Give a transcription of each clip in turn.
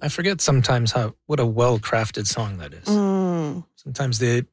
I forget sometimes what a well-crafted song that is. Sometimes the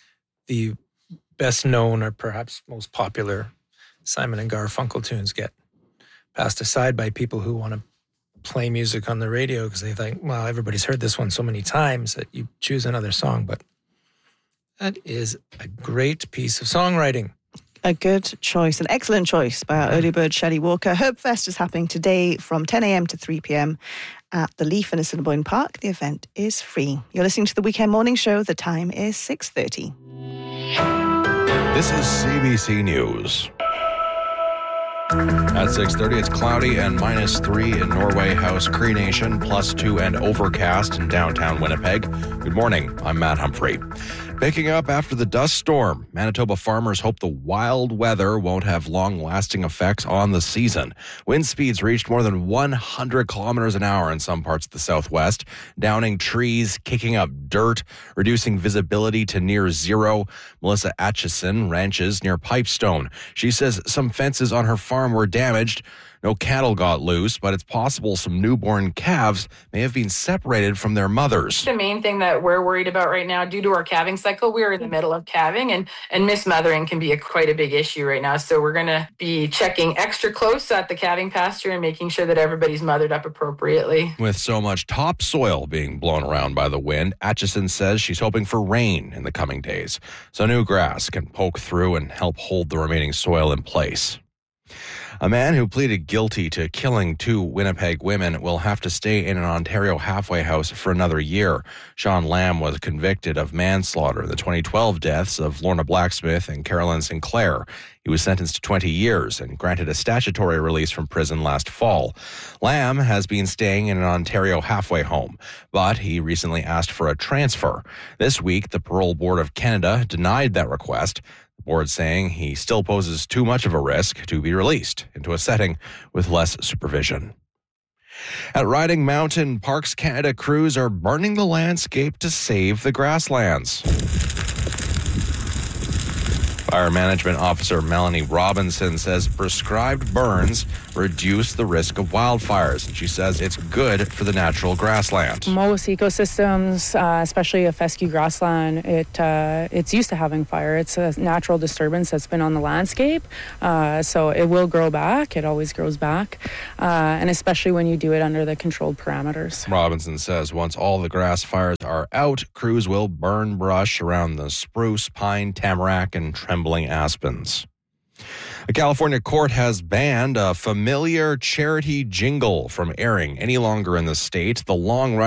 best known or perhaps most popular Simon and Garfunkel tunes get passed aside by people who want to play music on the radio because they think, well, everybody's heard this one so many times that you choose another song. But that is a great piece of songwriting. A good choice, an excellent choice by our early bird Shelley Walker. Herbfest is happening today from 10 a.m. to 3 p.m. at the Leaf in Assiniboine Park. The event is free. You're listening to the Weekend Morning Show. The time is 6:30. This is CBC News. At 6:30, it's cloudy and -3 in Norway House, Cree Nation, +2 and overcast in downtown Winnipeg. Good morning, I'm Matt Humphrey. Picking up after the dust storm, Manitoba farmers hope the wild weather won't have long-lasting effects on the season. Wind speeds reached more than 100 kilometers an hour in some parts of the southwest, downing trees, kicking up dirt, reducing visibility to near zero. Melissa Atchison ranches near Pipestone. She says some fences on her farm were damaged. No cattle got loose, but it's possible some newborn calves may have been separated from their mothers. The main thing that we're worried about right now, due to our calving cycle, we're in the middle of calving, and mismothering can be quite a big issue right now. So we're going to be checking extra close at the calving pasture and making sure that everybody's mothered up appropriately. With so much topsoil being blown around by the wind, Atchison says she's hoping for rain in the coming days, so new grass can poke through and help hold the remaining soil in place. A man who pleaded guilty to killing 2 Winnipeg women will have to stay in an Ontario halfway house for another year. Sean Lamb was convicted of manslaughter in the 2012 deaths of Lorna Blacksmith and Carolyn Sinclair. He was sentenced to 20 years and granted a statutory release from prison last fall. Lamb has been staying in an Ontario halfway home, but he recently asked for a transfer. This week, the Parole Board of Canada denied that request. Board saying he still poses too much of a risk to be released into a setting with less supervision. At Riding Mountain, Parks Canada crews are burning the landscape to save the grasslands. Fire Management Officer Melanie Robinson says prescribed burns reduce the risk of wildfires, and she says it's good for the natural grassland. Most ecosystems, especially a fescue grassland, it's used to having fire. It's a natural disturbance that's been on the landscape, so it will grow back. It always grows back, and especially when you do it under the controlled parameters. Robinson says once all the grass fires are out, crews will burn brush around the spruce, pine, tamarack, and trembling aspens. A California court has banned a familiar charity jingle from airing any longer in the state. The long-running